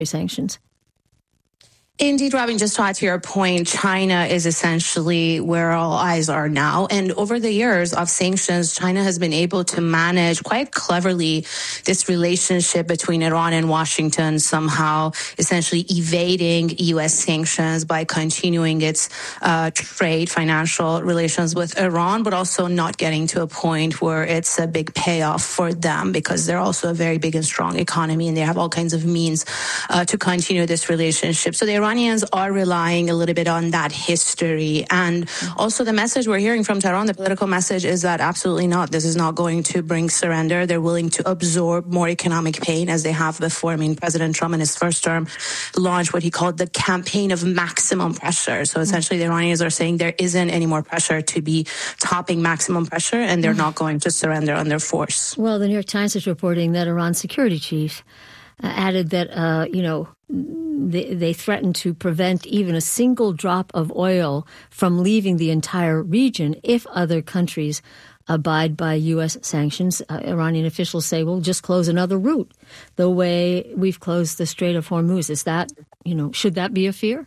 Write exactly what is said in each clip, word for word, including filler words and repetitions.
sanctions. Indeed, Robin, just to add to your point, China is essentially where all eyes are now. And over the years of sanctions, China has been able to manage quite cleverly this relationship between Iran and Washington, somehow essentially evading U S sanctions by continuing its uh, trade, financial relations with Iran, but also not getting to a point where it's a big payoff for them because they're also a very big and strong economy and they have all kinds of means uh, to continue this relationship. So the Iranians are relying a little bit on that history. And also the message we're hearing from Tehran, the political message is that absolutely not. This is not going to bring surrender. They're willing to absorb more economic pain as they have before. I mean, President Trump in his first term launched what he called the campaign of maximum pressure. So essentially the Iranians are saying there isn't any more pressure to be topping maximum pressure and they're not going to surrender under force. Well, the New York Times is reporting that Iran's security chief uh, added that, uh, you know, They, they threatened to prevent even a single drop of oil from leaving the entire region if other countries abide by U S sanctions. Uh, Iranian officials say, we'll just close another route the way we've closed the Strait of Hormuz. Is that, you know, should that be a fear?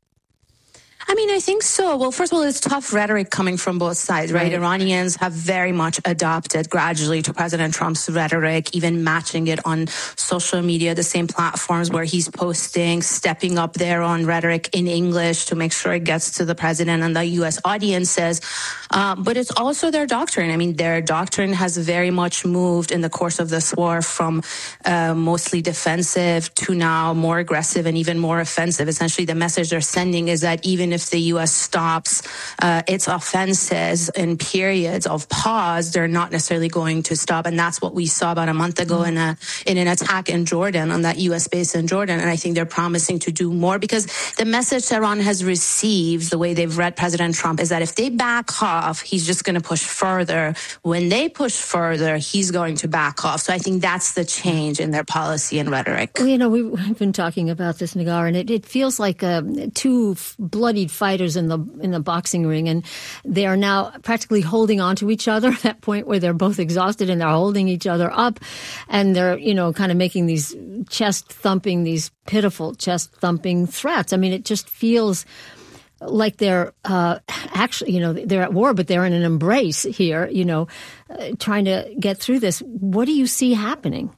I mean, I think so. Well, first of all, it's tough rhetoric coming from both sides, right? right? Iranians have very much adopted gradually to President Trump's rhetoric, even matching it on social media, the same platforms where he's posting, stepping up their own rhetoric in English to make sure it gets to the president and the U S audiences. Uh, but it's also their doctrine. I mean, their doctrine has very much moved in the course of this war from uh, mostly defensive to now more aggressive and even more offensive. Essentially, the message they're sending is that even if the U S stops uh, its offenses in periods of pause, they're not necessarily going to stop. And that's what we saw about a month ago in a in an attack in Jordan, on that U S base in Jordan. And I think they're promising to do more because the message Tehran has received, the way they've read President Trump, is that if they back off, he's just going to push further. When they push further, he's going to back off. So I think that's the change in their policy and rhetoric. Well, you know, we've been talking about this, Nagar, and it, it feels like uh, two bloody fighters in the in the boxing ring, and they are now practically holding on to each other at that point where they're both exhausted and they're holding each other up, and they're, you know, kind of making these chest thumping, these pitiful chest thumping threats. I mean, it just feels like they're uh, actually, you know, they're at war, but they're in an embrace here, you know, uh, trying to get through this. What do you see happening?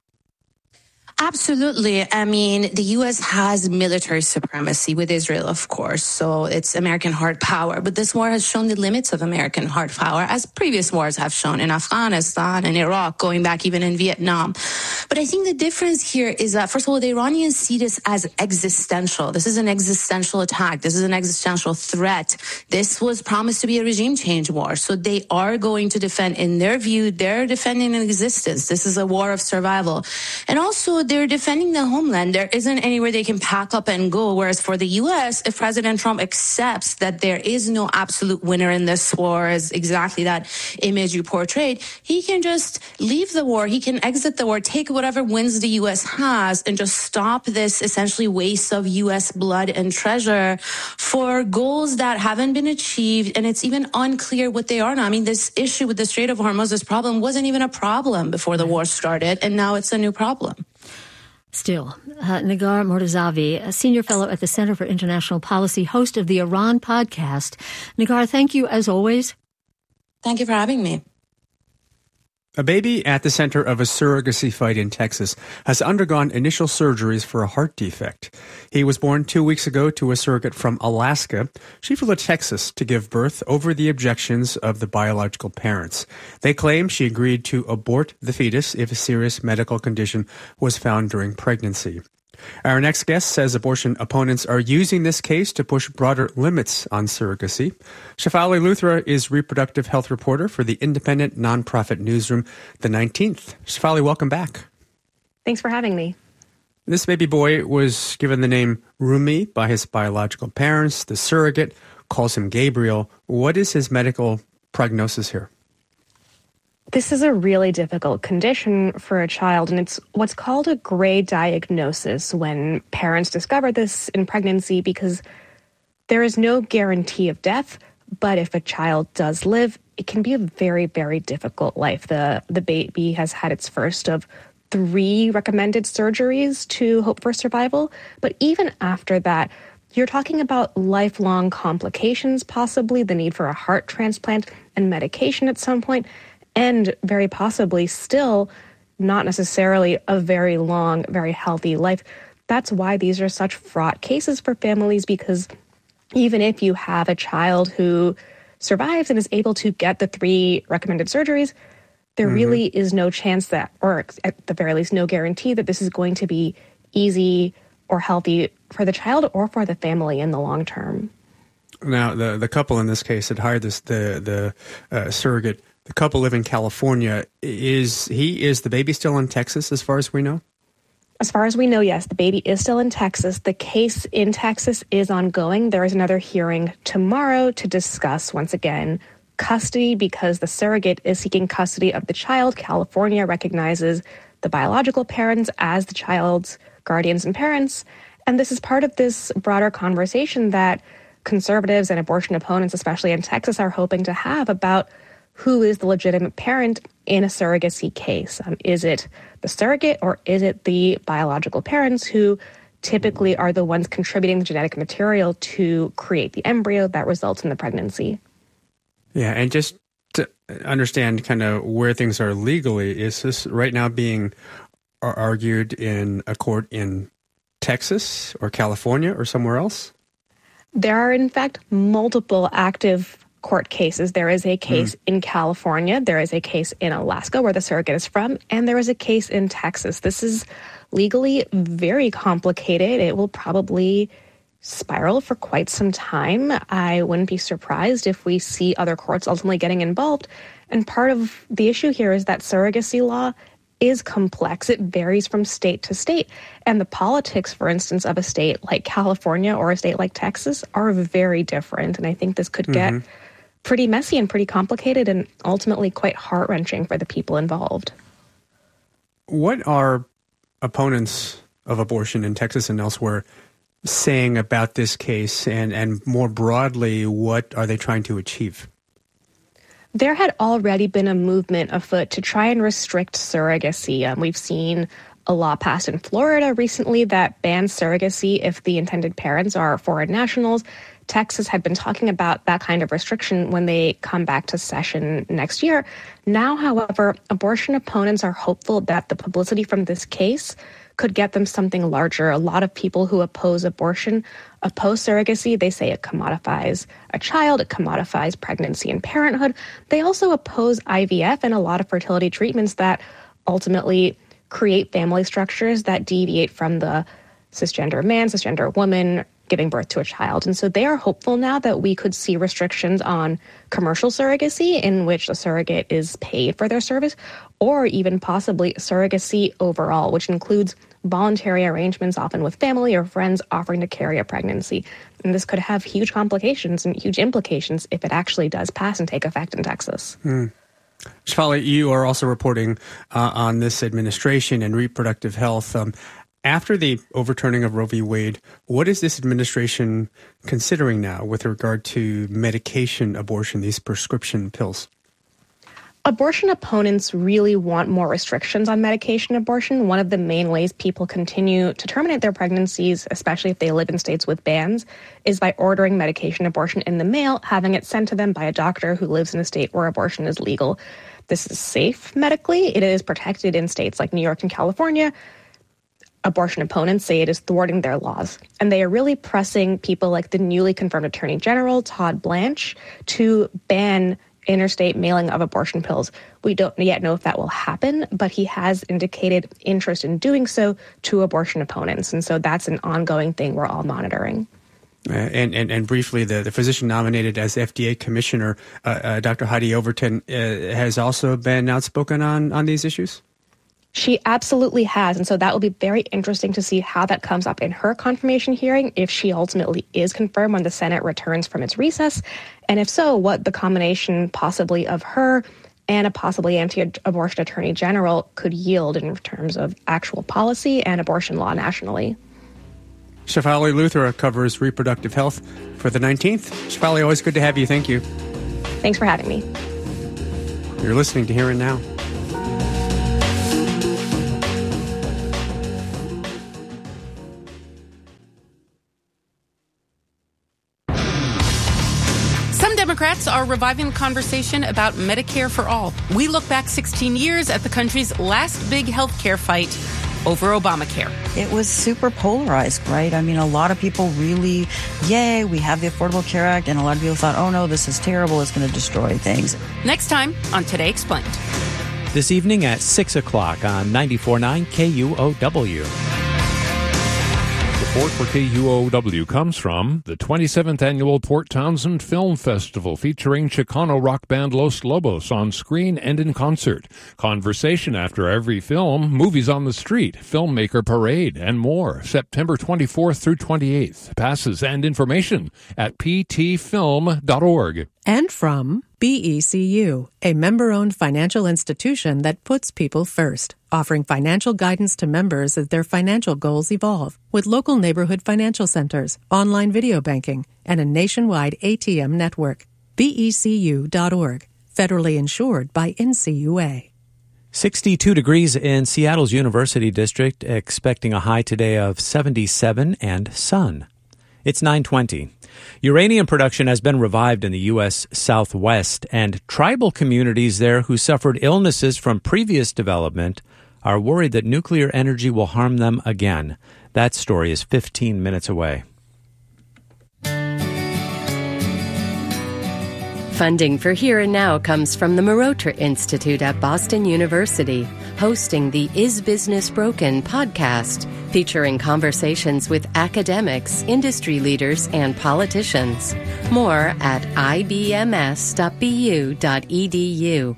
Absolutely. I mean, the U S has military supremacy with Israel, of course, so it's American hard power. But this war has shown the limits of American hard power, as previous wars have shown in Afghanistan and Iraq, going back even in Vietnam. But I think the difference here is that, first of all, the Iranians see this as existential. This is an existential attack. This is an existential threat. This was promised to be a regime change war. So they are going to defend, in their view, they're defending an existence. This is a war of survival. And also, they're defending the homeland. There isn't anywhere they can pack up and go. Whereas for the U S, if President Trump accepts that there is no absolute winner in this war, as exactly that image you portrayed, he can just leave the war. He can exit the war, take whatever wins the U S has, and just stop this essentially waste of U S blood and treasure for goals that haven't been achieved. And it's even unclear what they are now. I mean, this issue with the Strait of Hormuz, this problem wasn't even a problem before the war started, and now it's a new problem. Still, uh, Nagar Mortazavi, a senior fellow at the Center for International Policy, host of the Iran podcast. Nagar, thank you as always. Thank you for having me. A baby at the center of a surrogacy fight in Texas has undergone initial surgeries for a heart defect. He was born two weeks ago to a surrogate from Alaska. She flew to Texas to give birth over the objections of the biological parents. They claim she agreed to abort the fetus if a serious medical condition was found during pregnancy. Our next guest says abortion opponents are using this case to push broader limits on surrogacy. Shefali Luthra is reproductive health reporter for the independent nonprofit newsroom The nineteenth. Shefali, welcome back. Thanks for having me. This baby boy was given the name Rumi by his biological parents. The surrogate calls him Gabriel. What is his medical prognosis here? This is a really difficult condition for a child, and it's what's called a gray diagnosis when parents discover this in pregnancy because there is no guarantee of death, but if a child does live, it can be a very, very difficult life. The, the baby has had its first of three recommended surgeries to hope for survival. But even after that, you're talking about lifelong complications, possibly the need for a heart transplant and medication at some point, and very possibly still not necessarily a very long, very healthy life. That's why these are such fraught cases for families, because even if you have a child who survives and is able to get the three recommended surgeries, there mm-hmm. really is no chance that, or at the very least, no guarantee that this is going to be easy or healthy for the child or for the family in the long term. Now, the the couple in this case that hired this the the uh, surrogate, the couple live in California. Is he is the baby still in Texas, as far as we know? As far as we know, yes, the baby is still in Texas. The case in Texas is ongoing. There is another hearing tomorrow to discuss, once again, custody, because the surrogate is seeking custody of the child. California recognizes the biological parents as the child's guardians and parents. And this is part of this broader conversation that conservatives and abortion opponents, especially in Texas, are hoping to have about who is the legitimate parent in a surrogacy case. Um, is it the surrogate or is it the biological parents who typically are the ones contributing the genetic material to create the embryo that results in the pregnancy? Yeah, and just to understand kind of where things are legally, is this right now being argued in a court in Texas or California or somewhere else? There are, in fact, multiple active court cases. There is a case mm. in California, there is a case in Alaska where the surrogate is from, and there is a case in Texas. This is legally very complicated. It will probably spiral for quite some time. I wouldn't be surprised if we see other courts ultimately getting involved. And part of the issue here is that surrogacy law is complex. It varies from state to state. And the politics, for instance, of a state like California or a state like Texas are very different. And I think this could mm-hmm. get pretty messy and pretty complicated and ultimately quite heart-wrenching for the people involved. What are opponents of abortion in Texas and elsewhere saying about this case, and, and more broadly, what are they trying to achieve? There had already been a movement afoot to try and restrict surrogacy. Um, we've seen a law passed in Florida recently that bans surrogacy if the intended parents are foreign nationals. Texas had been talking about that kind of restriction when they come back to session next year. Now, however, abortion opponents are hopeful that the publicity from this case could get them something larger. A lot of people who oppose abortion oppose surrogacy. They say it commodifies a child, it commodifies pregnancy and parenthood. They also oppose I V F and a lot of fertility treatments that ultimately create family structures that deviate from the cisgender man, cisgender woman giving birth to a child. And so they are hopeful now that we could see restrictions on commercial surrogacy in which the surrogate is paid for their service, or even possibly surrogacy overall, which includes voluntary arrangements, often with family or friends offering to carry a pregnancy. And this could have huge complications and huge implications if it actually does pass and take effect in Texas. Hmm. Shefali, you are also reporting uh, on this administration and reproductive health. Um, after the overturning of Roe v. Wade, what is this administration considering now with regard to medication abortion, these prescription pills? Abortion opponents really want more restrictions on medication abortion. One of the main ways people continue to terminate their pregnancies, especially if they live in states with bans, is by ordering medication abortion in the mail, having it sent to them by a doctor who lives in a state where abortion is legal. This is safe medically. It is protected in states like New York and California. Abortion opponents say it is thwarting their laws. And they are really pressing people like the newly confirmed Attorney General, Todd Blanche, to ban interstate mailing of abortion pills. We don't yet know if that will happen, but he has indicated interest in doing so to abortion opponents. And so that's an ongoing thing we're all monitoring. Uh, and, and, and briefly, the, the physician nominated as F D A commissioner, uh, uh, Doctor Heidi Overton, uh, has also been outspoken on, on these issues? She absolutely has. And so that will be very interesting to see how that comes up in her confirmation hearing, if she ultimately is confirmed when the Senate returns from its recess. And if so, what the combination possibly of her and a possibly anti-abortion attorney general could yield in terms of actual policy and abortion law nationally. Shefali Luther covers reproductive health for the nineteenth. Shefali, always good to have you. Thank you. Thanks for having me. You're listening to Here and Now. Democrats are reviving the conversation about Medicare for all. We look back sixteen years at the country's last big health care fight over Obamacare. It was super polarized, right? I mean, a lot of people really, yay, we have the Affordable Care Act, and a lot of people thought, oh no, this is terrible, it's going to destroy things. Next time on Today Explained. This evening at six o'clock on ninety-four point nine K U O W. Support for K U O W comes from the twenty-seventh Annual Port Townsend Film Festival, featuring Chicano rock band Los Lobos on screen and in concert. Conversation after every film, movies on the street, filmmaker parade, and more. September twenty-fourth through twenty-eighth. Passes and information at p t film dot org. And from B E C U, a member-owned financial institution that puts people first, offering financial guidance to members as their financial goals evolve, with local neighborhood financial centers, online video banking, and a nationwide A T M network. B E C U dot org, federally insured by N C U A. sixty-two degrees in Seattle's University District, expecting a high today of seventy-seven and sun. It's nine twenty. Uranium production has been revived in the U S Southwest, and tribal communities there who suffered illnesses from previous development are worried that nuclear energy will harm them again. That story is fifteen minutes away. Funding for Here and Now comes from the Marotra Institute at Boston University, hosting the Is Business Broken podcast, featuring conversations with academics, industry leaders, and politicians. More at I B M S dot B U dot E D U.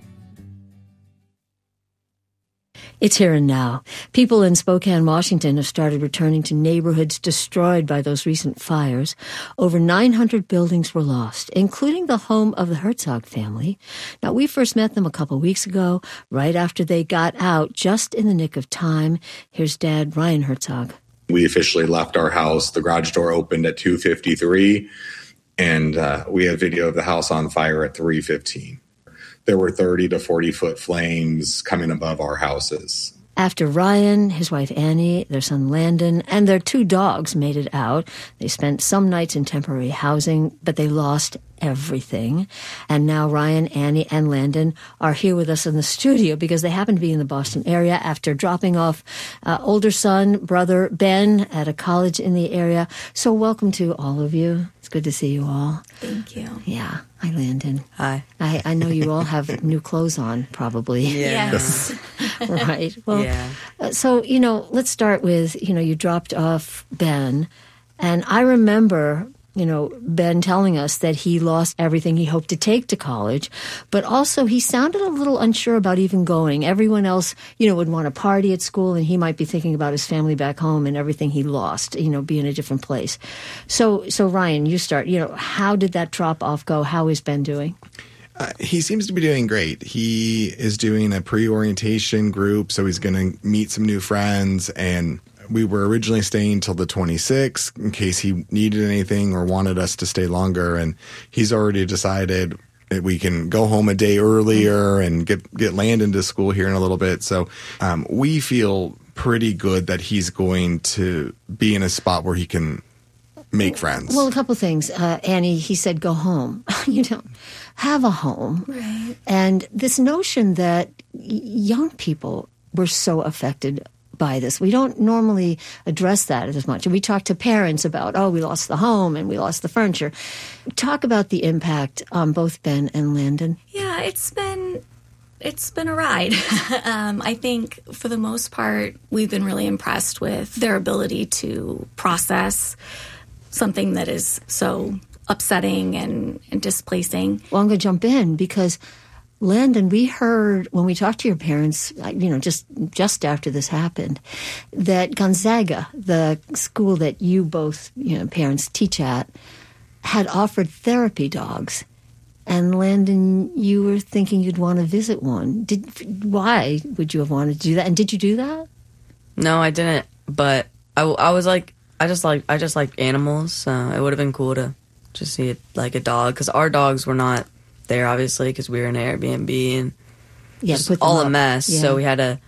It's Here and Now. People in Spokane, Washington have started returning to neighborhoods destroyed by those recent fires. Over nine hundred buildings were lost, including the home of the Herzog family. Now, we first met them a couple weeks ago, right after they got out, just in the nick of time. Here's Dad, Ryan Herzog. We officially left our house. The garage door opened at two fifty-three, and uh, we have video of the house on fire at three fifteen. There were thirty to forty foot flames coming above our houses. After Ryan, his wife Annie, their son Landon, and their two dogs made it out, they spent some nights in temporary housing, but they lost everything. And now Ryan, Annie, and Landon are here with us in the studio because they happen to be in the Boston area after dropping off uh, older son, brother Ben, at a college in the area. So welcome to all of you. It's good to see you all. Thank you. Yeah. Hi, Landon. Hi. I, I know you all have new clothes on, probably. Yeah. Yes. Right. Well, Yeah. uh, so, you know, let's start with, you know, you dropped off Ben. And I remember, you know, Ben telling us that he lost everything he hoped to take to college, but also he sounded a little unsure about even going. Everyone else, you know, would want to party at school, and he might be thinking about his family back home and everything he lost, you know, be in a different place. So, so Ryan, you start, you know, how did that drop off go? How is Ben doing? Uh, he seems to be doing great. He is doing a pre-orientation group, so he's going to meet some new friends, and we were originally staying till the twenty-sixth in case he needed anything or wanted us to stay longer, and he's already decided that we can go home a day earlier and get, get Landon to school here in a little bit. So um, we feel pretty good that he's going to be in a spot where he can make friends. Well, a couple things. Uh, Annie, he said, go home. You don't have a home. Right. And this notion that y- young people were so affected by this. We don't normally address that as much. And we talk to parents about, oh, we lost the home and we lost the furniture. Talk about the impact on both Ben and Landon. Yeah, it's been it's been a ride. um, I think for the most part, we've been really impressed with their ability to process something that is so upsetting and, and displacing. Well, I'm going to jump in because Landon, we heard when we talked to your parents, you know, just just after this happened, that Gonzaga, the school that you both, you know, parents teach at, had offered therapy dogs. And Landon, you were thinking you'd want to visit one. Did why would you have wanted to do that? And did you do that? No, I didn't. But I, I was like, I just like I just like animals. So it would have been cool to just see it, like a dog, because our dogs were not there, obviously, because we were in an Airbnb and yeah, just all a mess. Yeah. So we had to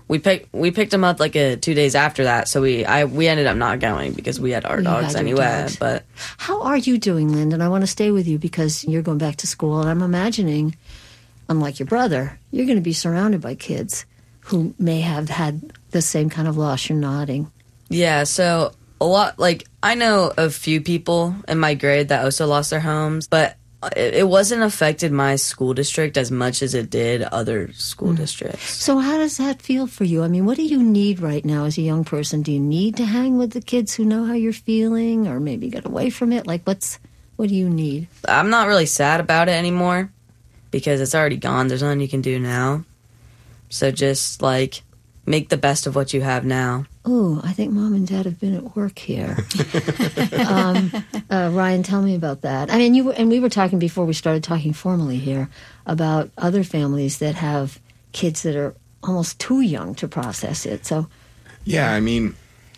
we picked we picked him up like a two days after that. So we I we ended up not going because we had our You dogs had your anyway. dogs. But How are you doing, Lyndon? I want to stay with you because you're going back to school, and I'm imagining, unlike your brother, you're going to be surrounded by kids who may have had the same kind of loss. You're nodding. yeah, so a lot like I know a few people in my grade that also lost their homes, but it, it wasn't affected my school district as much as it did other school Mm. districts. So how does that feel for you? I mean, what do you need right now as a young person? Do you need to hang with the kids who know how you're feeling, or maybe get away from it? Like, what's what do you need? I'm not really sad about it anymore because it's already gone. There's nothing you can do now. So just like make the best of what you have now. Oh, I think Mom and Dad have been at work here. um, uh, Ryan, tell me about that. I mean, you were, and we were talking before we started talking formally here about other families that have kids that are almost too young to process it. So, Yeah, I mean,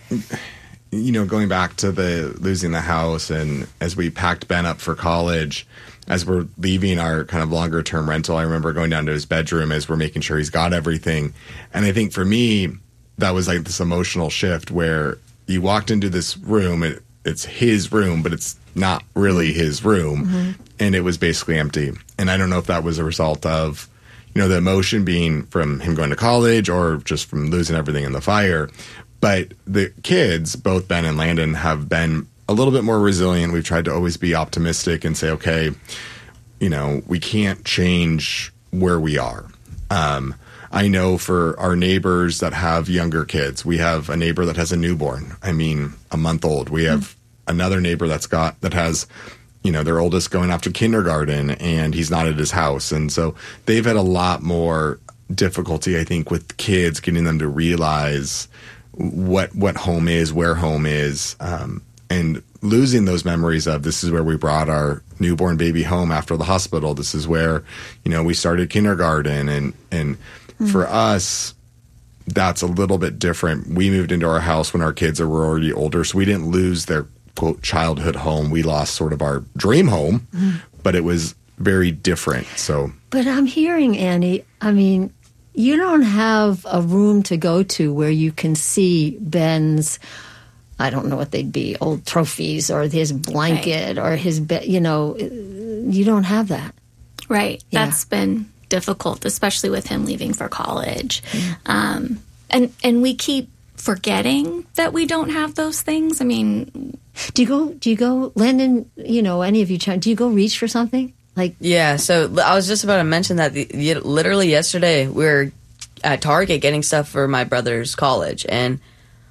you know, going back to the losing the house, and as we packed Ben up for college, as we're leaving our kind of longer term rental, I remember going down to his bedroom as we're making sure he's got everything. And I think for me, that was like this emotional shift where you walked into this room, it, it's his room, but it's not really his room. Mhm. And it was basically empty. And I don't know if that was a result of, you know, the emotion being from him going to college or just from losing everything in the fire. But the kids, both Ben and Landon, have been a little bit more resilient. We've tried to always be optimistic and say, okay, you know, we can't change where we are. Um, I know for our neighbors that have younger kids, we have a neighbor that has a newborn. I mean, a month old. We have mm-hmm. another neighbor that's got, that has, you know, their oldest going off to kindergarten and he's not at his house. And so they've had a lot more difficulty, I think, with kids, getting them to realize what, what home is, where home is, um, and losing those memories of this is where we brought our newborn baby home after the hospital. This is where, you know, we started kindergarten. And, and mm. for us, that's a little bit different. We moved into our house when our kids were already older, so we didn't lose their, quote, childhood home. We lost sort of our dream home, mm. but it was very different. So, but I'm hearing, Annie, I mean, you don't have a room to go to where you can see Ben's, I don't know what they'd be, old trophies or his blanket right. or his bed. You know, you don't have that. Right. Yeah. That's been difficult, especially with him leaving for college. Mm. Um, and and we keep forgetting that we don't have those things. I mean, do you go? Do you go, Landon? You know, any of you? Do you go reach for something? Like, yeah. So I was just about to mention that the, literally yesterday we were at Target getting stuff for my brother's college, and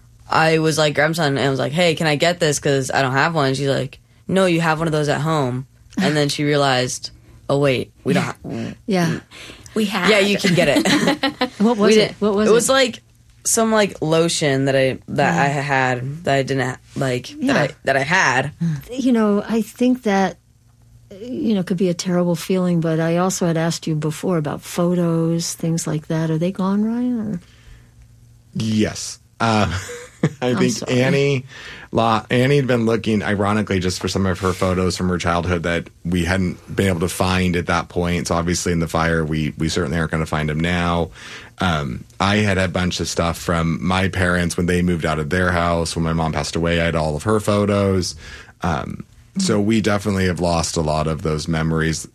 I was like, grab son, and I was like, hey, can I get this? Because I don't have one. And she's like, no, you have one of those at home. And then she realized, oh, wait, we don't have Yeah. We had. Yeah, you can get it. What was We it? did- What was it? it? was like some like lotion that I that Yeah. I had that I didn't ha- like Yeah. that I that I had. You know, I think that, you know, could be a terrible feeling, but I also had asked you before about photos, things like that. Are they gone, Ryan? Or? yes. Uh, I I'm think sorry. Annie, La, Annie had been looking, ironically, just for some of her photos from her childhood that we hadn't been able to find at that point. So obviously in the fire, we we certainly aren't going to find them now. Um, I had a bunch of stuff from my parents when they moved out of their house. When my mom passed away, I had all of her photos. Um, so we definitely have lost a lot of those memories,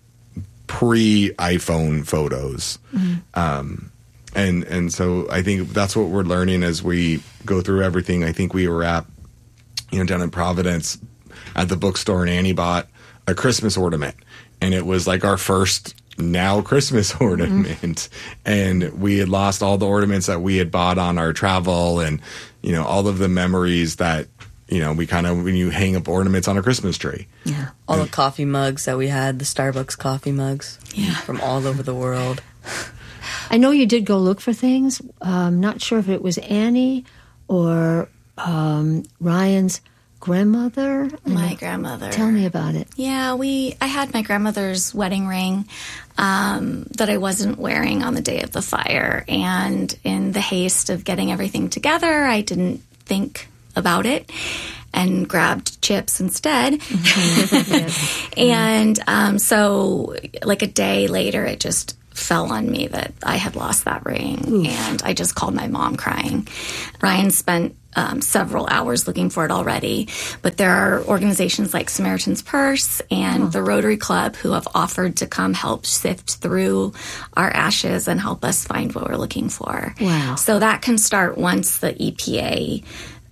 pre-iPhone photos. Mm-hmm. Um, and and so I think that's what we're learning as we go through everything. I think we were at, you know, down in Providence at the bookstore, and Annie bought a Christmas ornament, and it was like our first now Christmas ornament. Mm-hmm. And we had lost all the ornaments that we had bought on our travel, and, you know, all of the memories that, you know, we kind of, when you hang up ornaments on a Christmas tree. Yeah. All the coffee mugs that we had, the Starbucks coffee mugs, yeah, from all over the world. I know you did go look for things. I'm not sure if it was Annie or um, Ryan's grandmother. My grandmother. Tell me about it. Yeah, we. I had my grandmother's wedding ring um, that I wasn't wearing on the day of the fire, and in the haste of getting everything together, I didn't think about it and grabbed chips instead. Mm-hmm. And um, so, like a day later, it just fell on me that I had lost that ring. Oof. And I just called my mom crying. Ryan spent um, several hours looking for it already, but there are organizations like Samaritan's Purse and Oh. the Rotary Club who have offered to come help sift through our ashes and help us find what we're looking for. Wow. So that can start once the E P A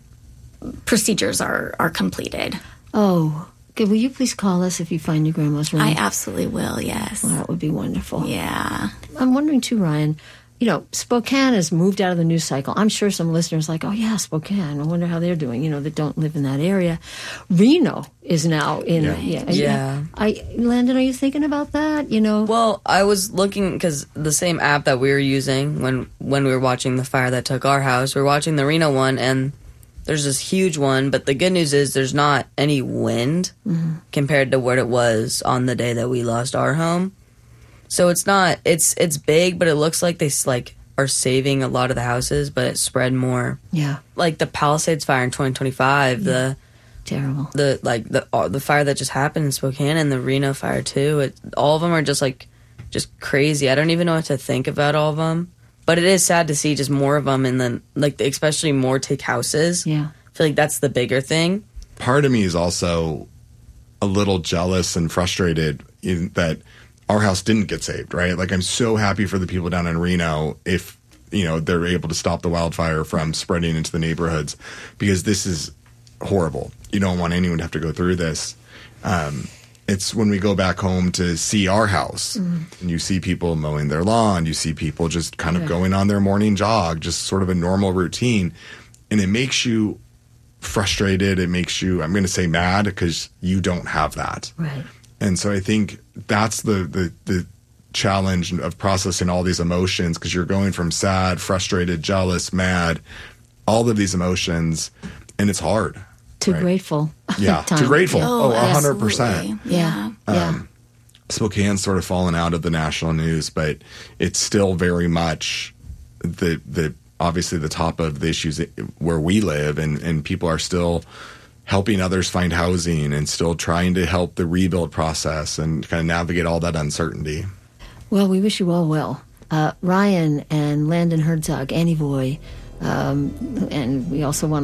procedures are, are completed. Oh, okay. Will you please call us if you find your grandma's ring? I absolutely will, yes. Well, that would be wonderful. Yeah. I'm wondering too, Ryan, you know, Spokane has moved out of the news cycle. I'm sure some listeners are like, oh, yeah, Spokane. I wonder how they're doing, you know, that don't live in that area. Reno is now in. Yeah. Yeah. Yeah. I, Landon, are you thinking about that? You know? Well, I was looking because the same app that we were using when, when we were watching the fire that took our house, we were watching the Reno one, and there's this huge one, but the good news is there's not any wind Mm-hmm. compared to what it was on the day that we lost our home. So it's not, it's it's big, but it looks like they s- like are saving a lot of the houses, but it spread more. Yeah. Like the Palisades fire in twenty twenty-five, the Terrible. the like the uh, the fire that just happened in Spokane and the Reno fire too. It, all of them are just like just crazy. I don't even know what to think about all of them. But it is sad to see just more of them, and then like especially more take houses. Yeah. I feel like that's the bigger thing. Part of me is also a little jealous and frustrated in that our house didn't get saved, right? Like, I'm so happy for the people down in Reno if, you know, they're able to stop the wildfire from spreading into the neighborhoods, because this is horrible. You don't want anyone to have to go through this. Um, it's when we go back home to see our house Mm. and you see people mowing their lawn, you see people just kind of Yeah. going on their morning jog, just sort of a normal routine. And it makes you frustrated. It makes you, I'm going to say mad, because you don't have that. Right. And so I think that's the, the, the challenge of processing all these emotions, because you're going from sad, frustrated, jealous, mad, all of these emotions, and it's hard. Too right? grateful. Yeah, Time. too grateful. Oh, Oh, one hundred percent. absolutely. Yeah. Yeah. Um, Spokane's sort of fallen out of the national news, but it's still very much the the obviously the top of the issues where we live, and, and people are still helping others find housing and still trying to help the rebuild process and kind of navigate all that uncertainty. Well, we wish you all well. Uh, Ryan and Landon Herzog, Annie Voy, um, and we also want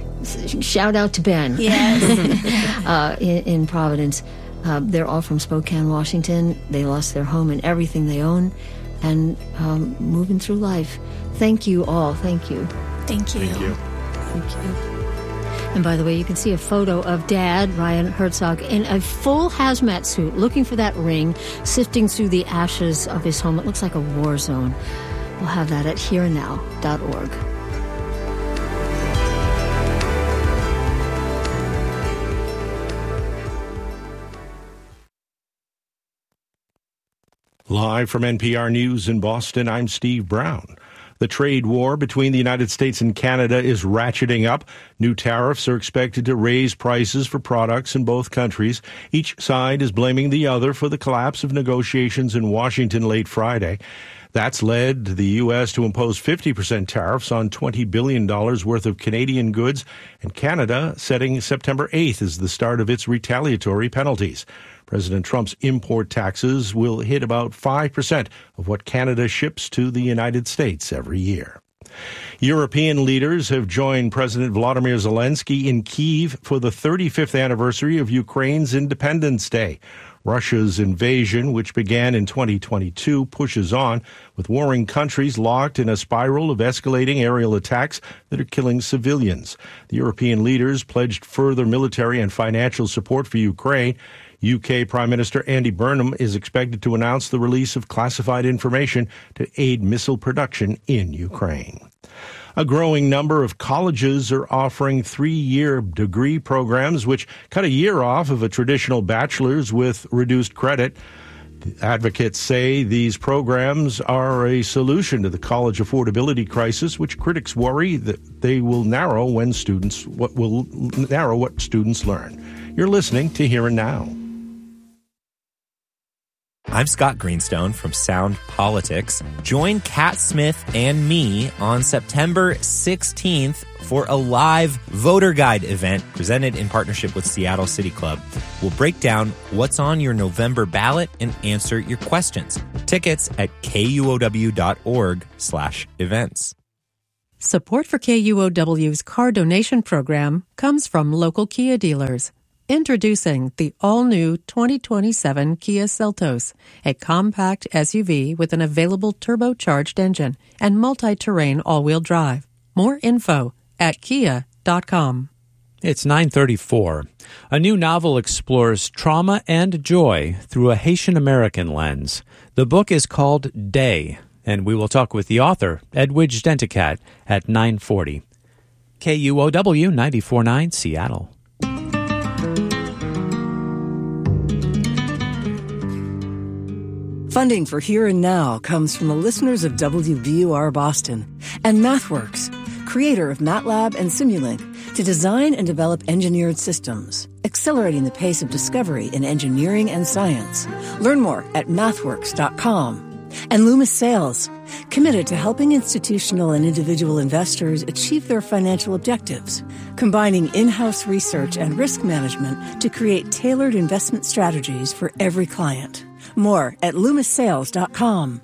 to shout out to Ben Yes. uh, in, in Providence. Uh, they're all from Spokane, Washington. They lost their home and everything they own, and um, moving through life. Thank you all. Thank you. Thank you. Thank you. Thank you. And by the way, you can see a photo of Dad, Ryan Herzog, in a full hazmat suit, looking for that ring, sifting through the ashes of his home. It looks like a war zone. We'll have that at here and now dot org. Live from N P R News in Boston, I'm Steve Brown. The trade war between the United States and Canada is ratcheting up. New tariffs are expected to raise prices for products in both countries. Each side is blaming the other for the collapse of negotiations in Washington late Friday. That's led the U S to impose fifty percent tariffs on twenty billion dollars worth of Canadian goods, and Canada setting September eighth as the start of its retaliatory penalties. President Trump's import taxes will hit about five percent of what Canada ships to the United States every year. European leaders have joined President Volodymyr Zelensky in Kyiv for the thirty-fifth anniversary of Ukraine's Independence Day. Russia's invasion, which began in twenty twenty-two, pushes on, with warring countries locked in a spiral of escalating aerial attacks that are killing civilians. The European leaders pledged further military and financial support for Ukraine. U K Prime Minister Andy Burnham is expected to announce the release of classified information to aid missile production in Ukraine. A growing number of colleges are offering three-year degree programs which cut a year off of a traditional bachelor's with reduced credit. Advocates say these programs are a solution to the college affordability crisis, which critics worry that they will narrow when students what will narrow what students learn. You're listening to Here and Now. I'm Scott Greenstone from Sound Politics. Join Kat Smith and me on September sixteenth for a live voter guide event presented in partnership with Seattle City Club. We'll break down what's on your November ballot and answer your questions. Tickets at kuow.org slash events. Support for K U O W's car donation program comes from local Kia dealers. Introducing the all-new twenty twenty-seven Kia Seltos, a compact S U V with an available turbocharged engine and multi-terrain all-wheel drive. More info at kia dot com. It's nine thirty-four. A new novel explores trauma and joy through a Haitian-American lens. The book is called Day, and we will talk with the author, Edwidge Denticat, at nine forty. K U O W ninety-four point nine Seattle. Funding for Here and Now comes from the listeners of W B U R Boston and MathWorks, creator of MATLAB and Simulink, to design and develop engineered systems, accelerating the pace of discovery in engineering and science. Learn more at mathworks dot com. And Loomis Sales, committed to helping institutional and individual investors achieve their financial objectives, combining in-house research and risk management to create tailored investment strategies for every client. More at loomis sales dot com.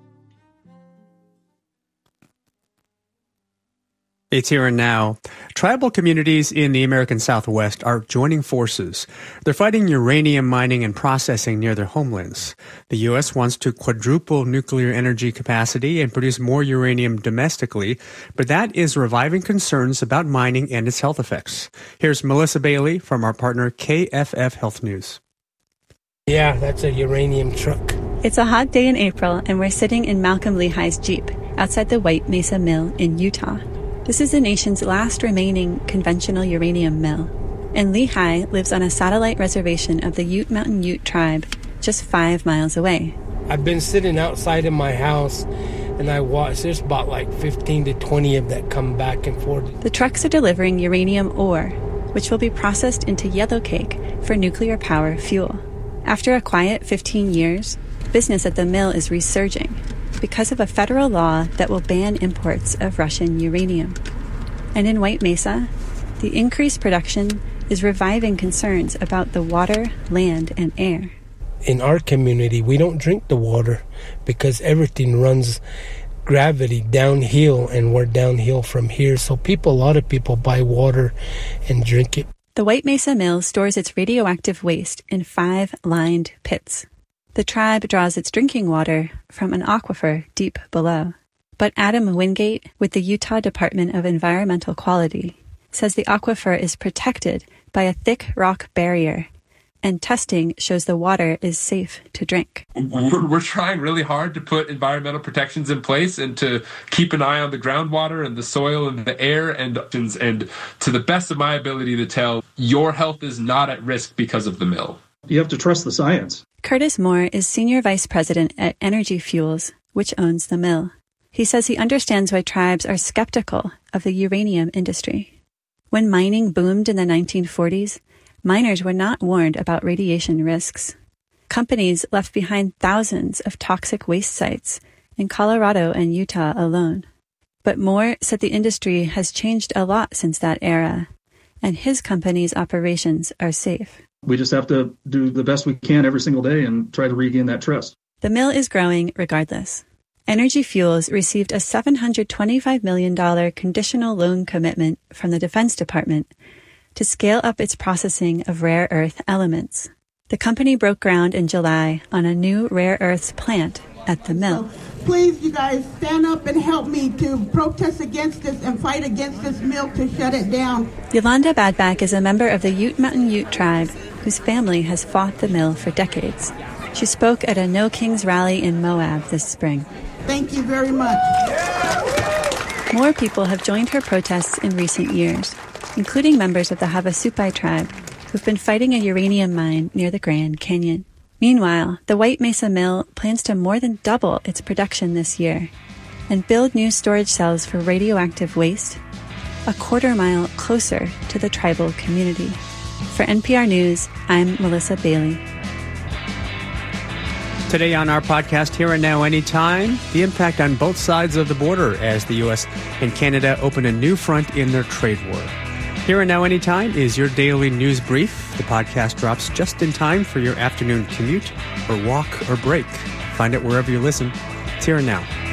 It's Here and Now. Tribal communities in the American Southwest are joining forces. They're fighting uranium mining and processing near their homelands. The U S wants to quadruple nuclear energy capacity and produce more uranium domestically, but that is reviving concerns about mining and its health effects. Here's Melissa Bailey from our partner K F F Health News. Yeah, that's a uranium truck. It's a hot day in April, and we're sitting in Malcolm Lehigh's Jeep outside the White Mesa Mill in Utah. This is the nation's last remaining conventional uranium mill, and Lehi lives on a satellite reservation of the Ute Mountain Ute tribe just five miles away. I've been sitting outside of my house, and I watched, there's about like fifteen to twenty of that come back and forth. The trucks are delivering uranium ore, which will be processed into yellowcake for nuclear power fuel. After a quiet fifteen years, business at the mill is resurging because of a federal law that will ban imports of Russian uranium. And in White Mesa, the increased production is reviving concerns about the water, land, and air. In our community, we don't drink the water because everything runs gravity downhill, and we're downhill from here. So people, a lot of people buy water and drink it. The White Mesa Mill stores its radioactive waste in five lined pits. The tribe draws its drinking water from an aquifer deep below. But Adam Wingate with the Utah Department of Environmental Quality says the aquifer is protected by a thick rock barrier, and testing shows the water is safe to drink. We're, we're trying really hard to put environmental protections in place and to keep an eye on the groundwater and the soil and the air, and, and to the best of my ability to tell, your health is not at risk because of the mill. You have to trust the science. Curtis Moore is Senior Vice President at Energy Fuels, which owns the mill. He says he understands why tribes are skeptical of the uranium industry. When mining boomed in the nineteen forties, miners were not warned about radiation risks. Companies left behind thousands of toxic waste sites in Colorado and Utah alone. But Moore said the industry has changed a lot since that era, and his company's operations are safe. We just have to do the best we can every single day and try to regain that trust. The mill is growing regardless. Energy Fuels received a seven hundred twenty-five million dollars conditional loan commitment from the Defense Department to scale up its processing of rare earth elements. The company broke ground in July on a new rare earths plant at the mill. Please, you guys, stand up and help me to protest against this and fight against this mill to shut it down. Yolanda Badback is a member of the Ute Mountain Ute tribe whose family has fought the mill for decades. She spoke at a No Kings rally in Moab this spring. Thank you very much. More people have joined her protests in recent years, including members of the Havasupai tribe who've been fighting a uranium mine near the Grand Canyon. Meanwhile, the White Mesa Mill plans to more than double its production this year and build new storage cells for radioactive waste a quarter mile closer to the tribal community. For N P R News, I'm Melissa Bailey. Today on our podcast, Here and Now Anytime, the impact on both sides of the border as the U S and Canada open a new front in their trade war. Here and Now Anytime is your daily news brief. The podcast drops just in time for your afternoon commute or walk or break. Find it wherever you listen. It's Here and Now.